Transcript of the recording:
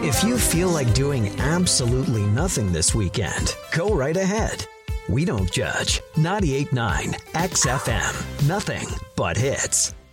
If you feel like doing absolutely nothing this weekend, go right ahead. We don't judge. 98.9 XFM. Nothing but hits.